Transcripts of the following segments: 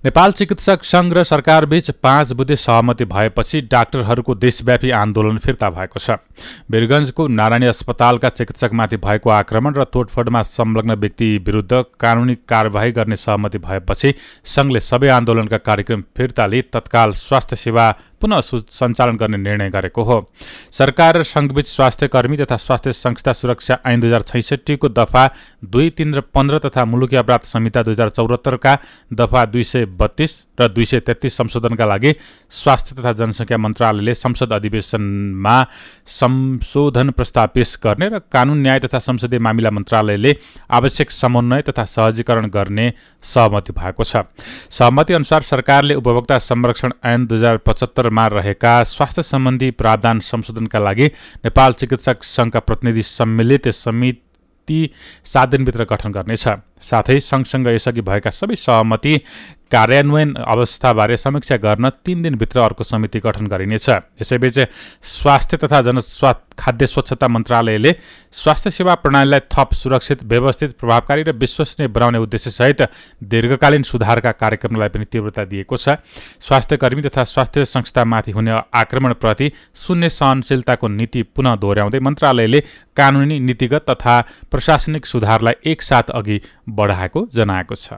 नेपाल चिकित्सक संघ र सरकारबीच 5 बुँदे सहमति भएपछि डाक्टरहरूको देशव्यापी आन्दोलन फिर्ता भएको छ। वीरगञ्जको नारायणी अस्पतालका चिकित्सकमाथि भएको आक्रमण र तोडफोडमा संलग्न व्यक्ति विरुद्ध कानूनी कार्यवाही गर्ने सहमति भएपछि संघले सबै आन्दोलनका कार्यक्रम फिर्ता लिई तत्काल स्वास्थ्य सेवा पुनः सञ्चालन गर्ने निर्णय गरेको हो। सरकार र संघबीच स्वास्थ्य कर्मी तथा स्वास्थ्य संस्था सुरक्षा ऐन 2066 को दफा 2, 3 र 15 तथा मुलुकी अपराध संहिता 2074 का दफा 232 र 233 संशोधनका लागि स्वास्थ्य तथा जनसङ्ख्या मन्त्रालयले संसद अधिवेशनमा संशोधन प्रस्ताव पेश गर्ने र कानून न्याय तथा संसदीय मामिला मन्त्रालयले आवश्यक समन्वय तथा सहजीकरण गर्ने सहमति भएको छ। सहमति अनुसार सरकारले उपभोक्ता संरक्षण ऐन 2075 मा रहेका स्वास्थ्य सम्बन्धी प्रावधान संशोधनका लागि नेपाल चिकित्सक संघका प्रतिनिधि सम्मिलित समिति 7 दिनभित्र गठन गर्नेछ। साथै सँगसँगै यसअघि भएका सबै सहमति कार्यान्वयन अवस्थाबारे समीक्षा गर्न 3 दिनभित्र अर्को समिति गठन गरिनेछ। यसैबीच स्वास्थ्य तथा खाद्य स्वच्छता मन्त्रालयले स्वास्थ्य सेवा प्रणालीलाई थप सुरक्षित, व्यवस्थित, प्रभावकारी र विश्वसनीय बनाउने उद्देश्यसहित दीर्घकालीन सुधारका कार्यक्रमलाई पनि तीव्रता दिएको छ। स्वास्थ्य कर्मी तथा स्वास्थ्य संस्थामाथि हुने आक्रमणप्रति शून्य सहनशीलताको नीति पुनः दोहोर्याउँदै मन्त्रालयले कानूनी, नीतिगत तथा प्रशासनिक सुधारलाई एकसाथ अघि बढाएको जनाएको छ।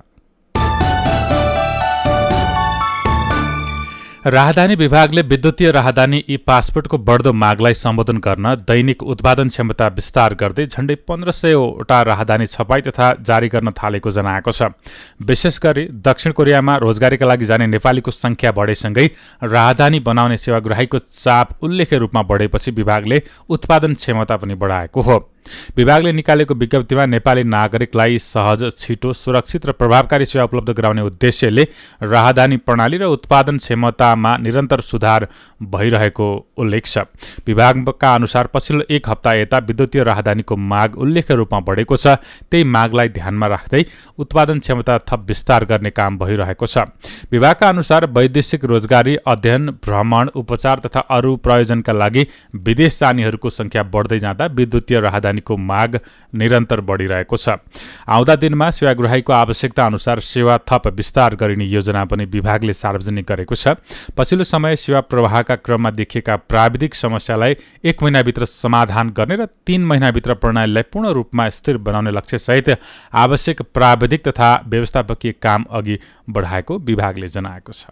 राहदानी विभागले विद्युतीय राहदानी पासपोर्टको बढ्दो मागलाई सम्बोधन गर्न दैनिक उत्पादन क्षमता विस्तार गर्दै झण्डै 1500वटा राहदानी छपाई तथा जारी गर्न थालेको जनाएको छ। विशेष गरी दक्षिण कोरियामा रोजगारीका लागि जाने नेपालीको संख्या बढेसँगै राहदानी बनाउने सेवाग्राहीको चाप उल्लेख्य रूपमा बढेपछि विभागले उत्पादन क्षमता पनि बढाएको हो। विभागले निकालेको विज्ञप्तिमा नेपाली नागरिकलाई सहज, छिटो, सुरक्षित र प्रभावकारी सेवा उपलब्ध गराउने उद्देश्यले राहदानी प्रणाली र उत्पादन क्षमतामा निरन्तर सुधार भइरहेको उल्लेख छ। विभागका अनुसार पछिल्लो 1 हप्ता यता विद्युतीय राहदानीको माग उल्लेख्य रूपमा बढेको छ। त्यही मागलाई ध्यानमा राख्दै उत्पादन क्षमता थप विस्तार गर्ने काम भइरहेको छ। विभागका अनुसार वैदेशिक रोजगारी, अध्ययन, भ्रमण, उपचार तथा अरू प्रयोजनका लागि विदेश जानेहरूको संख्या बढ्दै जाँदा विद्युतीय राहदानी को माग निरन्तर बढिरहेको छ। आउँदा दिनमा सेवाग्राहीको आवश्यकता अनुसार सेवा थप विस्तार गरिने योजना पनि विभागले सार्वजनिक गरेको छ। पछिल्लो समय सेवा प्रवाहका क्रममा देखिएका प्राविधिक समस्यालाई 1 महिनाभित्र समाधान गर्ने र 3 महिनाभित्र प्रणालीलाई पूर्ण रूपमा स्थिर बनाउने लक्ष्यसहित आवश्यक प्राविधिक तथा व्यवस्थापकीय काम अघि बढाएको विभागले जनाएको छ।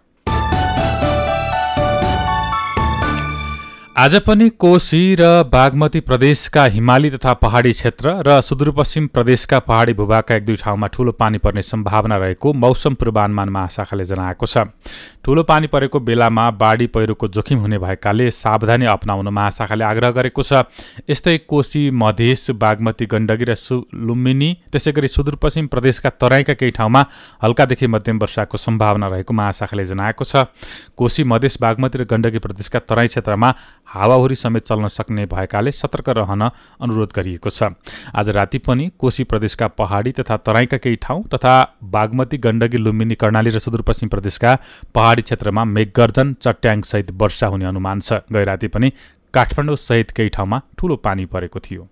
आज पनि कोशी र बागमती प्रदेशका हिमाली तथा पहाडी क्षेत्र र सुदूरपश्चिम प्रदेशका पहाडी भूभागका 1-2 ठाउँमा ठूलो पानी पर्ने सम्भावना रहेको मौसम पूर्वानुमान महाशाखाले जनाएको छ। ठूलो पानी परेको बेलामा बाढी पहिरोको जोखिम हुने भएकाले सावधानी अपनाउन महाशाखाले आग्रह गरेको छ। यस्तै कोशी, मधेस, बागमती, गण्डकी र लुम्बिनी, त्यसैगरी सुदूरपश्चिम प्रदेशका तराईका केही ठाउँमा हल्कादेखि मध्यम वर्षाको सम्भावना रहेको महाशाखाले जनाएको छ। कोशी, मधेस, बागमती र गण्डकी प्रदेशका तराई क्षेत्रमा हावाहुरी समेत चल्न सक्ने भएकाले सतर्क रहन अनुरोध गरिएको छ। आज राति पनि कोशी प्रदेशका पहाडी तथा तराईका केही ठाउँ तथा बागमती, गण्डकी, लुम्बिनी, कर्णाली र सुदूरपश्चिम प्रदेशका पहाडी क्षेत्रमा मेघगर्जन, चट्याङसहित वर्षा हुने अनुमान छ। गैराती पनि काठमाडौँ सहित केही ठाउँमा ठूलो पानी परेको थियो।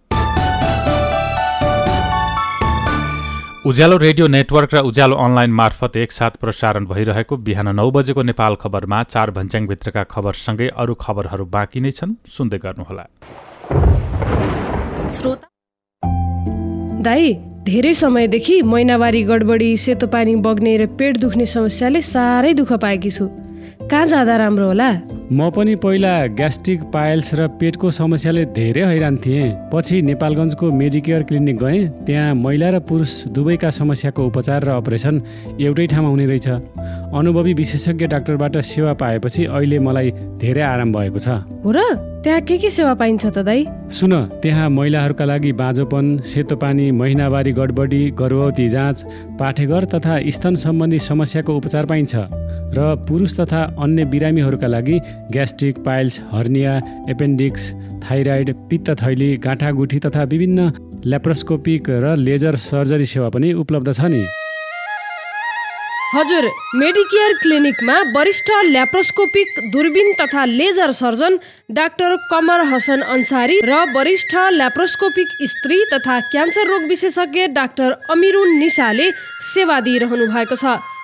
उज्यालो रेडियो नेटवर्क र उज्यालो अनलाइन मार्फत एकसाथ प्रसारण भइरहेको बिहान 9 बजेको नेपाल खबरमा 4 भञ्ज्याङभित्रका खबरसँगै अरू खबरहरू बाँकी नै छन्, सुन्दै गर्नुहोला। दाइ, धेरै समयदेखि महिनावारी गडबडी, सेतो पानी बग्ने र पेट दुख्ने समस्याले साह्रै दुःख पाएकी छु। कहाँ जाँदा राम्रो होला? म पनि पहिला ग्यास्ट्रिक, पाइल्स र पेटको समस्याले धेरै हैरान थिएँ। पछि नेपालगञ्जको मेडिकेयर क्लिनिक गएँ। त्यहाँ महिला र पुरुष दुवैका समस्याको उपचार र अपरेसन एउटै ठाउँमा हुने रहेछ। अनुभवी विशेषज्ञ डाक्टरबाट सेवा पाएपछि अहिले मलाई धेरै आराम भएको छ। हो र? त्यहाँ के सेवा पाइन्छ त दाइ? सुन, त्यहाँ महिलाहरूका लागि बाँझोपन, सेतो पानी, महिनावारी गडबडी, गर्भवती जाँच, पाठेघर तथा स्तन सम्बन्धी समस्याको उपचार पाइन्छ र पुरुष तथा अन्य बिरामीहरूका लागि gastric, piles, hernia, appendix, thyroid, पित्त थैली, गाँठागुठी तथा विभिन्न ल्याप्रोस्कोपिक र लेजर सर्जरी सेवा पनि उपलब्ध छ नि। हजुर, मेडिकेयर क्लिनिकमा वरिष्ठ ल्याप्रोस्कोपिक, दूरबीन तथा लेजर सर्जन डाक्टर कमर हसन अन्सारी र वरिष्ठ ल्याप्रोस्कोपिक स्त्री तथा क्यान्सर रोग विशेषज्ञ डाक्टर अमिरुन निसाले सेवा दिइरहनु भएको छ।